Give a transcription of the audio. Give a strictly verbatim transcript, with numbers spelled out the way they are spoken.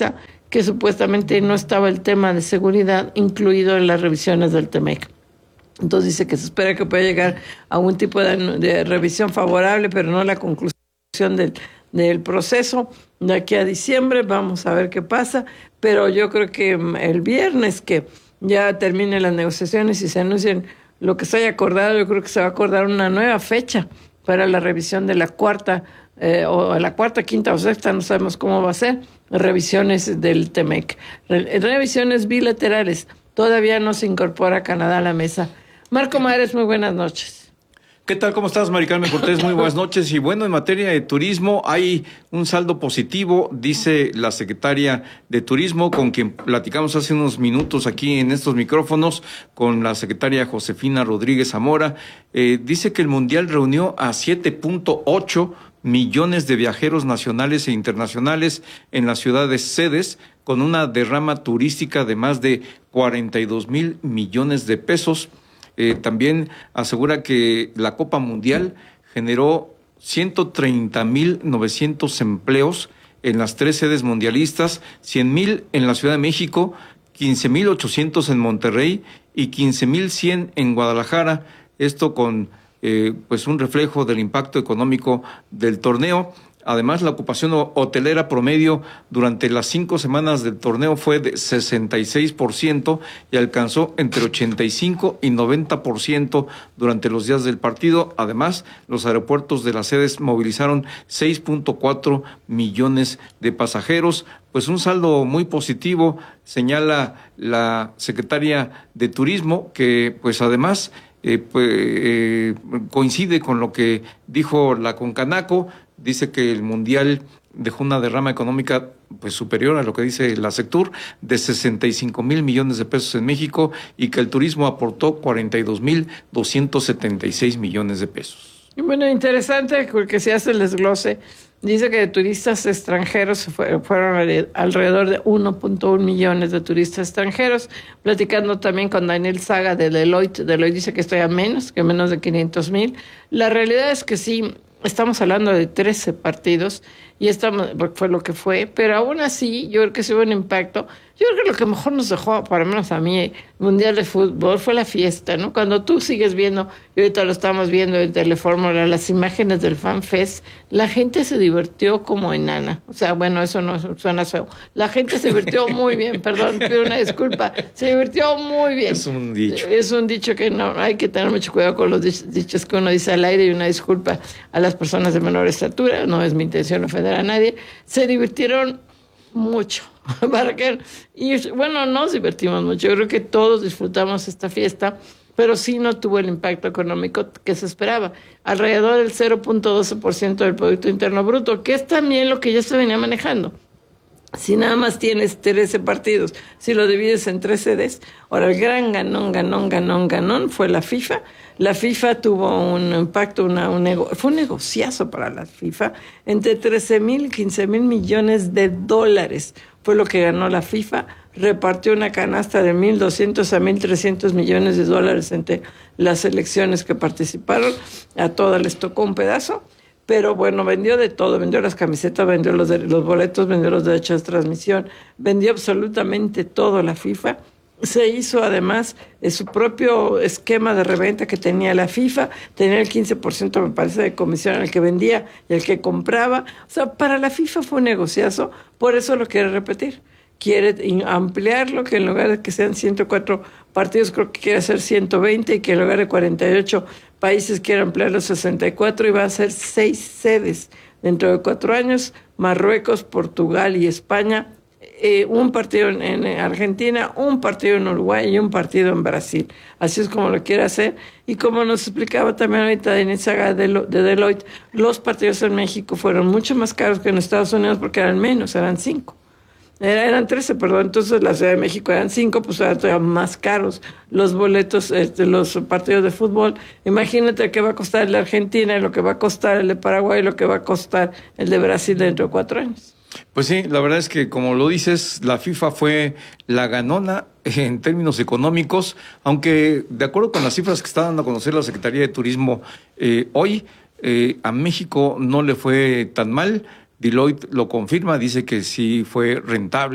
enfatiza que supuestamente no estaba el tema de seguridad incluido en las revisiones del T-MEC. Entonces dice que se espera que pueda llegar a un tipo de, de revisión favorable, pero no la conclusión del, del proceso de aquí a diciembre. Vamos a ver qué pasa, pero yo creo que el viernes que ya terminen las negociaciones y se anuncien lo que se haya acordado, yo creo que se va a acordar una nueva fecha para la revisión de la cuarta, eh, o la cuarta, quinta o sexta, no sabemos cómo va a ser, revisiones del T-MEC. Re- revisiones bilaterales, todavía no se incorpora Canadá a la mesa. Marco Mares, muy buenas noches. ¿Qué tal? ¿Cómo estás, Mari Carmen Cortés? Muy buenas noches. Y bueno, en materia de turismo hay un saldo positivo, dice la secretaria de Turismo, con quien platicamos hace unos minutos aquí en estos micrófonos, con la secretaria Josefina Rodríguez Zamora. Eh, dice que el Mundial reunió a siete punto ocho millones de viajeros nacionales e internacionales en las ciudades sedes, con una derrama turística de más de cuarenta y dos mil millones de pesos. Eh, también asegura que la Copa Mundial generó ciento treinta mil novecientos empleos en las tres sedes mundialistas, cien mil en la Ciudad de México, quince mil ochocientos en Monterrey y quince mil cien en Guadalajara. Esto con eh, pues un reflejo del impacto económico del torneo. Además, la ocupación hotelera promedio durante las cinco semanas del torneo fue de sesenta y seis por ciento y alcanzó entre ochenta y cinco y noventa por ciento durante los días del partido. Además, los aeropuertos de las sedes movilizaron seis punto cuatro millones de pasajeros. Pues un saldo muy positivo, señala la secretaria de Turismo, que pues además eh, pues, eh, coincide con lo que dijo la Concanaco. Dice que el Mundial dejó una derrama económica pues superior a lo que dice la Sectur, de sesenta y cinco mil millones de pesos en México, y que el turismo aportó cuarenta y dos mil doscientos setenta y seis millones de pesos. Bueno, interesante porque se hace el desglose. Dice que de turistas extranjeros fueron alrededor de uno punto uno millones de turistas extranjeros. Platicando también con Daniel Saga de Deloitte, Deloitte dice que estoy a menos, que menos de quinientos mil. La realidad es que sí, estamos hablando de trece partidos y estamos, fue lo que fue, pero aún así yo creo que sí hubo un impacto. Yo creo que lo que mejor nos dejó, para menos a mí, el Mundial de Fútbol fue la fiesta, ¿no? Cuando tú sigues viendo, y ahorita lo estamos viendo en Telefórmula, las imágenes del Fan Fest, la gente se divirtió como enana. O sea, bueno, eso no suena feo. La gente se divirtió muy bien, perdón, pido una disculpa. Se divirtió muy bien. Es un dicho. Es un dicho que no, hay que tener mucho cuidado con los dichos que uno dice al aire, y una disculpa a las personas de menor estatura, no es mi intención ofender a nadie. Se divirtieron mucho. ¿Para qué? Y bueno, nos divertimos mucho. Yo creo que todos disfrutamos esta fiesta, pero sí no tuvo el impacto económico que se esperaba. Alrededor del cero punto doce por ciento del Producto Interno Bruto, que es también lo que ya se venía manejando. Si nada más tienes trece partidos, si lo divides en tres sedes, ahora el gran ganón, ganón, ganón, ganón fue la FIFA. La FIFA tuvo un impacto, una, un nego, fue un negociazo para la FIFA, entre trece mil, quince mil millones de dólares fue lo que ganó la FIFA. Repartió una canasta de mil doscientos a mil trescientos millones de dólares entre las selecciones que participaron. A todas les tocó un pedazo. Pero bueno, vendió de todo, vendió las camisetas, vendió los, de, los boletos, vendió los derechos de transmisión, vendió absolutamente todo la FIFA. Se hizo además eh, su propio esquema de reventa que tenía la FIFA, tenía el quince por ciento me parece de comisión el que vendía y el que compraba. O sea, para la FIFA fue un negociazo, por eso lo quiere repetir. Quiere ampliarlo, que en lugar de que sean ciento cuatro partidos, creo que quiere hacer ciento veinte, y que en lugar de cuarenta y ocho países quiere ampliarlo a sesenta y cuatro, y va a ser seis sedes dentro de cuatro años, Marruecos, Portugal y España, eh, un partido en, en Argentina, un partido en Uruguay y un partido en Brasil. Así es como lo quiere hacer. Y como nos explicaba también ahorita Denis Saga de, de Deloitte, los partidos en México fueron mucho más caros que en Estados Unidos porque eran menos, eran cinco. Era, eran trece, perdón, entonces la Ciudad de México eran cinco, pues eran todavía más caros los boletos, este, los partidos de fútbol. Imagínate qué va a costar el de Argentina, lo que va a costar el de Paraguay, lo que va a costar el de Brasil dentro de cuatro años. Pues sí, la verdad es que, como lo dices, la FIFA fue la ganona en términos económicos, aunque de acuerdo con las cifras que está dando a conocer la Secretaría de Turismo eh, hoy, eh, a México no le fue tan mal. Deloitte lo confirma, dice que sí fue rentable